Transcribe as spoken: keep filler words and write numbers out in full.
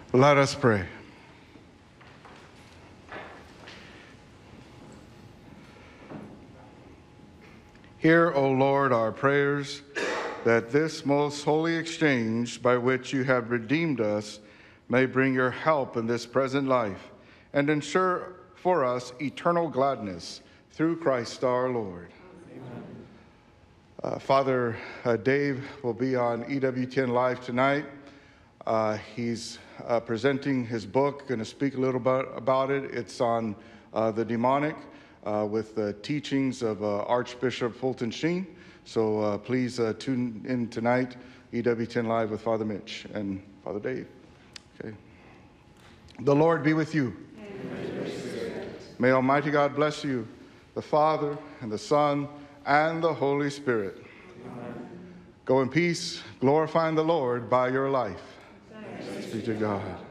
Let us pray. Hear, O Lord, our prayers, that this most holy exchange by which you have redeemed us may bring your help in this present life and ensure for us eternal gladness through Christ our Lord. Amen. Uh, Father uh, Dave will be on E W T N Live tonight. Uh, he's uh, presenting his book, going to speak a little bit about it. It's on uh, the demonic uh, with the teachings of uh, Archbishop Fulton Sheen. So uh, please uh, tune in tonight, E W T N Live with Father Mitch and Father Dave. Okay. The Lord be with you. May Almighty God bless you, the Father, and the Son, and the Holy Spirit. Amen. Go in peace, glorifying the Lord by your life. Thanks be to God.